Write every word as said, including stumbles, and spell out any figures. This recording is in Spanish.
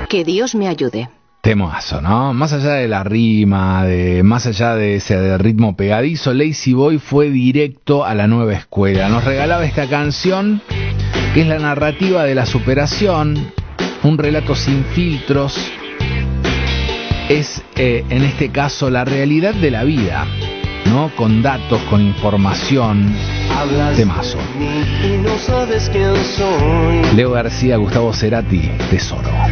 Que Dios me ayude. Temazo, ¿no? Más allá de la rima, de más allá de ese de ritmo pegadizo, Lazy Boy fue directo a la nueva escuela. Nos regalaba esta canción, que es la narrativa de la superación, un relato sin filtros. Es, eh, en este caso, la realidad de la vida, ¿no? Con datos, con información. Temazo. Leo García, Gustavo Cerati, Tesoro.